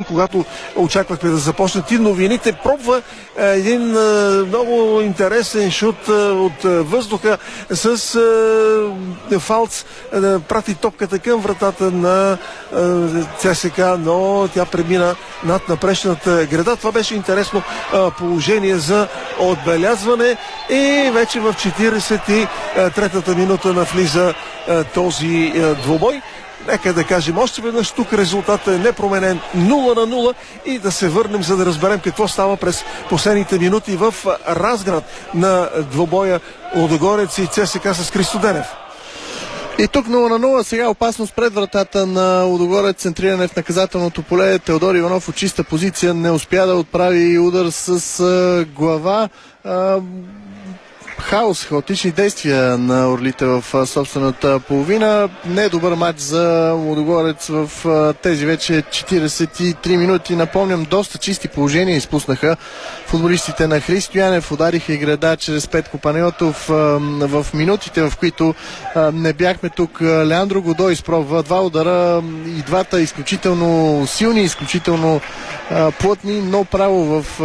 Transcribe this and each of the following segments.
когато очаквахме да започнат и новините. Пробва един много интересен шут от въздуха с Фалц. Прати топката към вратата на ЦСК, но тя премина над напречната града. Това беше интересно положение за отбелязване и вече в 43-та минута навлиза този двубой. Нека да кажем още веднъж, тук резултатът е непроменен 0-0 и да се върнем, за да разберем какво става през последните минути в Разград на двубоя Лудогорец и ЦСКА с Христо Денев. И тук 0-0, сега опасност пред вратата на Лудогорец, центриране в наказателното поле. Теодор Иванов от чиста позиция не успя да отправи удар с глава. Хаотични действия на орлите в собствената половина. Не е добър матч за Лудогорец в тези вече 43 минути. Напомням, доста чисти положения изпуснаха футболистите на Христо Янев. Удариха и града чрез Петко Панайотов в минутите, в които не бяхме тук. Леандро Годой изпробва два удара и двата изключително силни, изключително плътни, но право в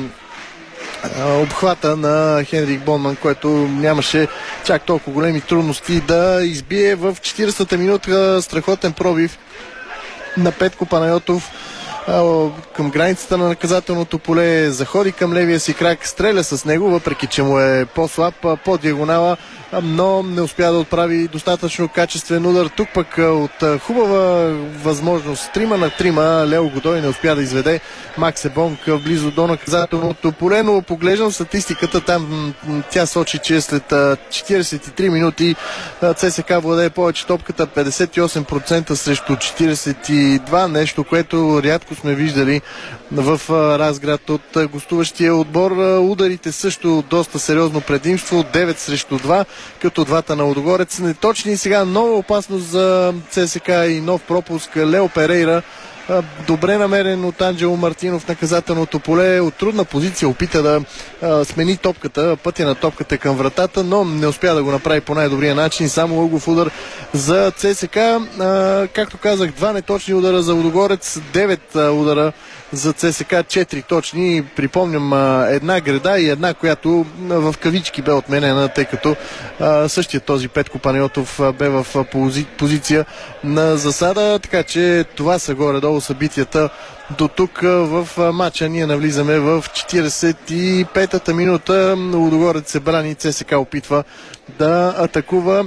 обхвата на Хенрик Бонман, който нямаше чак толкова големи трудности да избие в 40-та минута. Страхотен пробив на Петко Панайотов към границата на наказателното поле, заходи към левия си крак, стреля с него, въпреки че му е по-слаб, по диагонала, но не успя да отправи достатъчно качествен удар. Тук пък от хубава възможност 3-3 Лео Годой не успя да изведе Максе Бонк близо до наказателното поле, но поглеждам статистиката, там тя сочи, че след 43 минути ЦСКА владее повече топката, 58% срещу 42, нещо, което рядко сме виждали в Разград от гостуващия отбор. Ударите също доста сериозно предимство, 9 срещу 2, като двата на Лудогорец неточни. Сега нова опасност за ЦСКА и нов пропуск. Лео Перейра, добре намерен от Анджело Мартинов в наказателното поле, от трудна позиция опита да смени топката, пътя на топката към вратата, но не успя да го направи по най-добрия начин. Само ъгов удар за ЦСКА. Както казах, 2 неточни удара за Лудогорец, 9 удара за ЦСКА, 4 точни. Припомням, една града и една, която в кавички бе отменена, тъй като същия този Петко Панайотов бе в позиция на засада, така че това са горе-долу събитията до тук в матча. Ние навлизаме в 45-та минута. Лудогорец се брани, ЦСКА опитва да атакува.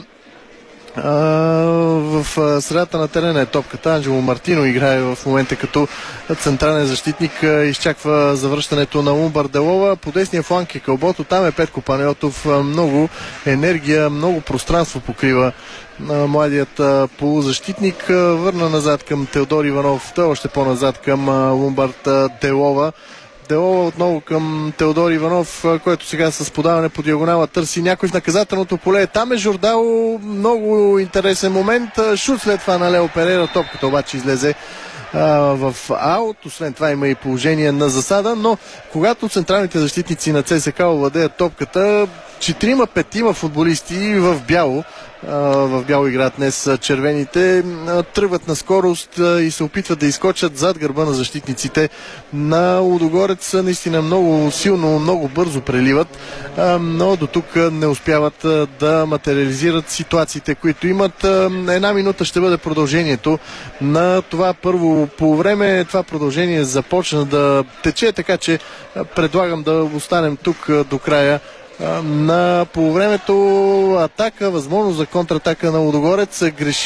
В средата на терена е топката. Анджело Мартино играе в момента като централен защитник, изчаква завръщането на Умбар Делова. По десния фланг е кълбото, там е Петко Панайотов. Много енергия, много пространство покрива младият полузащитник. Върна назад към Теодор Иванов, той още по-назад към Умбард Делова. Делова отново към Теодор Иванов, който сега с подаване по диагонала търси някой в наказателното поле. Там е Жордало, много интересен момент. Шут след това на Лео Перейра, топката обаче излезе в аут. Освен това има и положение на засада, но когато централните защитници на ЦСКА овладеят топката, 4-5 футболисти в бяло играят днес червените, тръгват на скорост и се опитват да изкочат зад гърба на защитниците на Лудогорец. Наистина много силно, много бързо преливат, но до тук не успяват да материализират ситуациите, които имат. Една минута ще бъде продължението на това първо полувреме. Това продължение започна да тече, така че предлагам да останем тук до края на полувремето. Атака, възможност за контратака на Лудогорец.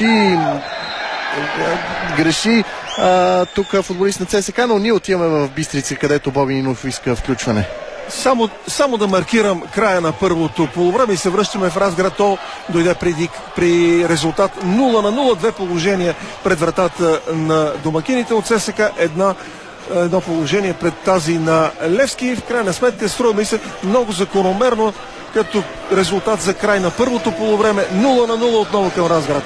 Греши тук футболист на ЦСКА, но ние отиваме в Бистрица, където Боби Нинов иска включване. Само да маркирам края на първото полувреме и се връщаме в Разград. То дойде при резултат 0-0, две положения пред вратата на домакините от ЦСКА, едно положение пред тази на Левски. В крайна сметка струва ми се много закономерно като резултат за край на първото полувреме. 0-0 отново към Разград.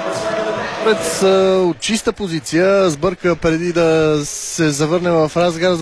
От чиста позиция сбърка преди да се завърне в Разград.